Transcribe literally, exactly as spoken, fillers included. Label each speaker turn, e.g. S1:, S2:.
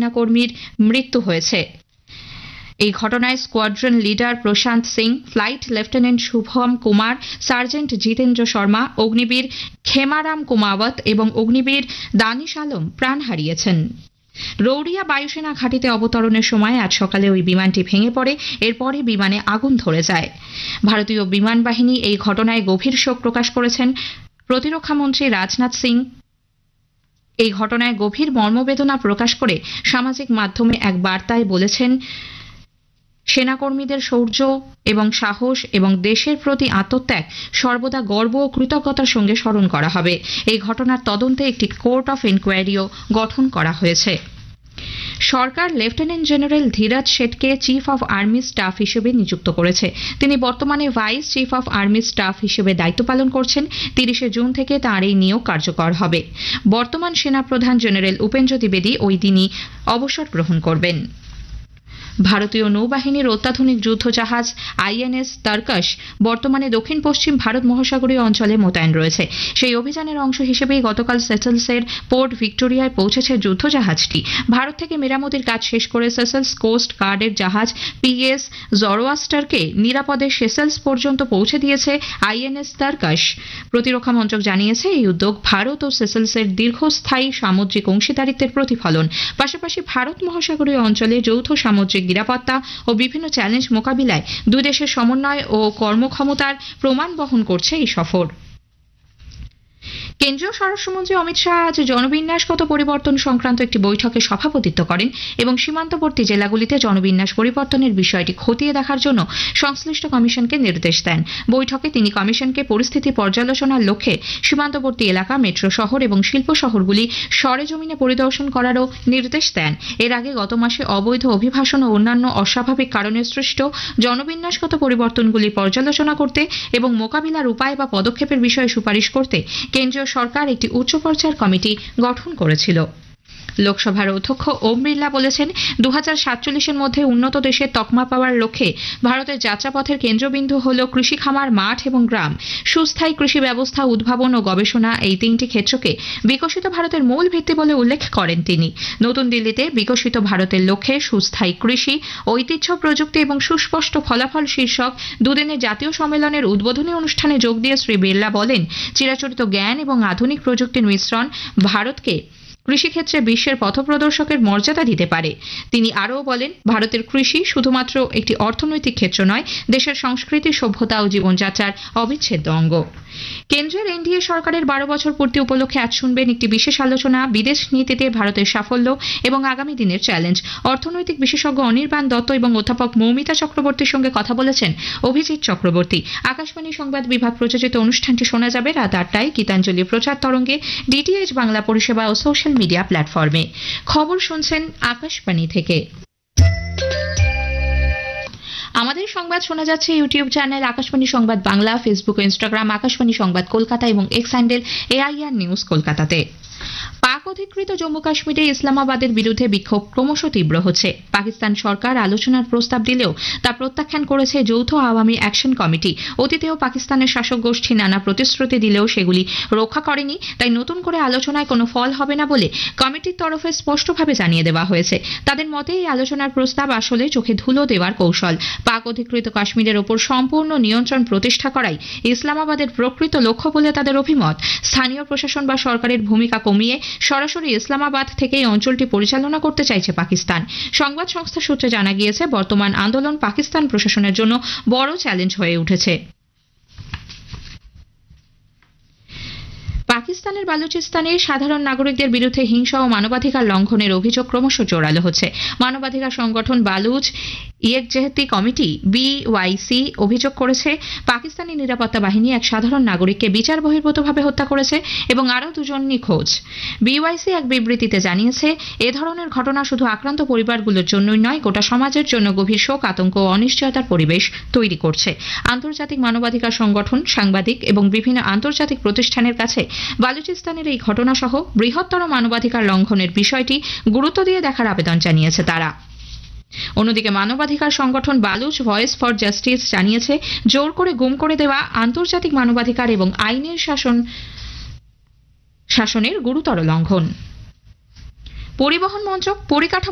S1: সেনাকর্মীর মৃত্যু হয়েছে। এই ঘটনায় স্কোয়াড্রন লিডার প্রশান্ত Singh, flight lieutenant Shubham Kumar, sergeant Jitendra Sharma, Agniveer খেমারাম কুমাওয়াত এবং অগ্নিবীর দানিশ আলম প্রাণ হারিয়েছেন। রৌরিয়া বায়ুসেনা ঘাঁটিতে অবতরণের সময় আজ সকালে ওই বিমানটি ভেঙে পড়ে, এরপরে বিমানে আগুন ধরে যায়। ভারতীয় বিমান বাহিনী এই ঘটনায় গভীর শোক প্রকাশ করেছেন। প্রতিরক্ষামন্ত্রী রাজনাথ সিং এই ঘটনায় গভীর মর্মবেদনা প্রকাশ করে সামাজিক মাধ্যমে এক বার্তায় বলেছেন, সেনাকর্মীদের শৌর্য এবং সাহস এবং দেশের প্রতি আত্মত্যাগ সর্বদা গর্ব ও কৃতজ্ঞতার সঙ্গে স্মরণ করা হবে। এই ঘটনার তদন্তে একটি কোর্ট অফ ইনকোয়ারিও গঠন করা হয়েছে। সরকার lieutenant general Dhiraj শেঠকে chief of army staff হিসেবে নিযুক্ত করেছে। তিনি বর্তমানে vice chief of army staff হিসেবে দায়িত্ব পালন করছেন। তিরিশে জুন থেকে তাঁর এই নিয়োগ কার্যকর হবে। বর্তমান সেনাপ্রধান জেনারেল উপেন্দ্র দ্বিবেদী ওই দিনই অবসর গ্রহণ করবেন। ভারতীয় নৌবাহিনীর অত্যাধুনিক যুদ্ধজাহাজ আইএনএস তারকাশ বর্তমানে দক্ষিণ পশ্চিম ভারত মহাসাগরীয় অঞ্চলে মোতায়েন রয়েছে। সেই অভিযানের অংশ হিসেবেই গতকাল সেসেলসের পোর্ট ভিক্টোরিয়ায় পৌঁছেছে যুদ্ধজাহাজটি। ভারত থেকে মেরামতির কাজ শেষ করে সেসেলস কোস্ট গার্ডের জাহাজ পিএস জরোয়াস্টারকে নিরাপদে সেসেলস পর্যন্ত পৌঁছে দিয়েছে আইএনএস তারকাশ। প্রতিরক্ষা মন্ত্রক জানিয়েছে, এই উদ্যোগ ভারত ও সেসেলসের দীর্ঘস্থায়ী সামুদ্রিক অংশীদারিত্বের প্রতিফলন। পাশাপাশি ভারত মহাসাগরীয় অঞ্চলে যৌথ সামুদ্রিক নিরাপত্তা ও বিভিন্ন চ্যালেঞ্জ মোকাবিলায় দুই দেশের সমন্বয় ও কর্মক্ষমতার প্রমাণ বহন করছে এই সফর। কেন্দ্রীয় স্বরাষ্ট্রমন্ত্রী অমিত শাহ আজ জনবিন্যাসগত পরিবর্তন সংক্রান্ত একটি বৈঠকে সভাপতিত্ব করেন এবং সীমান্তবর্তী জেলাগুলিতে জনবিন্যাস পরিবর্তনের বিষয়টি খতিয়ে দেখার জন্য সংশ্লিষ্ট কমিশনকে নির্দেশ দেন। বৈঠকে তিনি কমিশনকে পরিস্থিতি পর্যালোচনার লক্ষ্যে সীমান্তবর্তী এলাকা, মেট্রো শহর এবং শিল্প শহরগুলি সরেজমিনে পরিদর্শন করারও নির্দেশ দেন। এর আগে গত মাসে অবৈধ অভিবাসন ও অন্যান্য অস্বাভাবিক কারণে সৃষ্ট জনবিন্যাসগত পরিবর্তনগুলি পর্যালোচনা করতে এবং মোকাবিলার উপায় বা পদক্ষেপের বিষয়ে সুপারিশ করতে কেন্দ্রীয় সরকার একটি উচ্চ পর্যায়ের কমিটি গঠন করেছিল। লোকসভার অধ্যক্ষ ওম বিড়লা বলেছেন, দু হাজার সাতচল্লিশের মধ্যে উন্নত দেশের তকমা পাওয়ার লক্ষ্যে ভারতের যাত্রাপথের কেন্দ্রবিন্দু হল কৃষি, খামার, মাঠ এবং গ্রাম। সুস্থায়ী কৃষি ব্যবস্থা, উদ্ভাবন ও গবেষণা এই তিনটি ক্ষেত্রকে বিকশিত ভারতের মূল ভিত্তি বলে উল্লেখ করেন তিনি। নতুন দিল্লিতে বিকশিত ভারতের লক্ষ্যে সুস্থায়ী কৃষি, ঐতিহ্য, প্রযুক্তি এবং সুস্পষ্ট ফলাফল শীর্ষক দুদিনের জাতীয় সম্মেলনের উদ্বোধনী অনুষ্ঠানে যোগ দিয়ে শ্রী বিড়লা বলেন, চিরাচরিত জ্ঞান এবং আধুনিক প্রযুক্তির মিশ্রণ ভারতকে কৃষিক্ষেত্রে বিশ্বের পথপ্রদর্শকের মর্যাদা দিতে পারে। তিনি আরও বলেন, ভারতের কৃষি শুধুমাত্র একটি অর্থনৈতিক ক্ষেত্র নয়, দেশের সংস্কৃতি, সভ্যতা ও জীবনযাত্রার অবিচ্ছেদ্য অঙ্গ। কেন্দ্রের এনডিএ সরকারের বারো বছর পূর্তি উপলক্ষে আজ শুনবেন একটি বিশেষ আলোচনা, বিদেশ নীতিতে ভারতের সাফল্য এবং আগামী দিনের চ্যালেঞ্জ। অর্থনৈতিক বিশেষজ্ঞ অনির্বাণ দত্ত এবং অধ্যাপক মৌমিতা চক্রবর্তীর সঙ্গে কথা বলেছেন অভিজিৎ চক্রবর্তী। আকাশবাণী সংবাদ বিভাগ প্রযোজিত অনুষ্ঠানটি শোনা যাবে রাত আটটায় গীতাঞ্জলি প্রচার তরঙ্গে, ডিটিএইচ বাংলা পরিষেবা ও সোশ্যাল মিডিয়া প্ল্যাটফর্মে। খবর শুনছেন আকাশবাণী থেকে। আমাদের সংবাদ শোনা যাচ্ছে ইউটিউব চ্যানেল আকাশবাণী সংবাদ বাংলা, ফেসবুক ও ইনস্টাগ্রাম আকাশবাণী সংবাদ কলকাতা এবং এক্স হ্যান্ডেল এআইআর নিউজ কলকাতাতে। পাক অধিকৃত জম্মু কাশ্মীরে ইসলামাবাদের বিরুদ্ধে বিক্ষোভ ক্রমশ তীব্র হচ্ছে। পাকিস্তান সরকার আলোচনার প্রস্তাব দিলেও তা প্রত্যাখ্যান করেছে যৌথ আওয়ামী অ্যাকশন কমিটি। অতীতেও পাকিস্তানের শাসক গোষ্ঠী নানা প্রতিশ্রুতি দিলেও সেগুলি রক্ষা করেনি, তাই নতুন করে আলোচনায় কোনো ফল হবে না বলে কমিটির তরফে স্পষ্টভাবে জানিয়ে দেওয়া হয়েছে। তাদের মতে এই আলোচনার প্রস্তাব আসলে চোখে ধুলো দেওয়ার কৌশল। পাক অধিকৃত কাশ্মীরের ওপর সম্পূর্ণ নিয়ন্ত্রণ প্রতিষ্ঠা করাই ইসলামাবাদের প্রকৃত লক্ষ্য বলে তাদের অভিমত। স্থানীয় প্রশাসন বা সরকারের ভূমিকা কমিয়ে সরাসরি ইসলামাবাদ থেকে এই অঞ্চলটি পরিচালনা করতে চাইছে পাকিস্তান। সংবাদ সংস্থা সূত্রে জানা গিয়েছে, বর্তমান আন্দোলন পাকিস্তান প্রশাসনের জন্য বড় চ্যালেঞ্জ হয়ে উঠেছে। পাকিস্তানের বালুচিস্তানে সাধারণ নাগরিকদের বিরুদ্ধে হিংসা ও মানবাধিকার লঙ্ঘনের অভিযোগ ক্রমশ জোরালো হচ্ছে। মানবাধিকার সংগঠন বালুচ ইয়েকজেহতি কমিটি বিওয়াইসি অভিযোগ করেছে, পাকিস্তানি নিরাপত্তা বাহিনী এক সাধারণ নাগরিককে বিচার বহির্ভূতভাবে হত্যা করেছে এবং আরও দুজন নিখোঁজ। বিওয়াইসি এক বিবৃতিতে জানিয়েছে, এ ধরনের ঘটনা শুধু আক্রান্ত পরিবারগুলোর জন্যই নয়, গোটা সমাজের জন্য গভীর শোক, আতঙ্ক ও অনিশ্চয়তার পরিবেশ তৈরি করছে। আন্তর্জাতিক মানবাধিকার সংগঠন, সাংবাদিক এবং বিভিন্ন আন্তর্জাতিক প্রতিষ্ঠানের কাছে বালুচিস্তানের এই ঘটনা সহ বৃহত্তর মানবাধিকার লঙ্ঘনের বিষয়টি গুরুত্ব দিয়ে দেখার আবেদন জানিয়েছে তারা। অন্যদিকে মানবাধিকার সংগঠন বালুচ ভয়েস ফর জাস্টিস জানিয়েছে, জোর করে গুম করে দেওয়া আন্তর্জাতিক মানবাধিকার এবং আইনের শাসন শাসনের গুরুতর লঙ্ঘন। পরিবহন মন্ত্রক পরিকাঠামো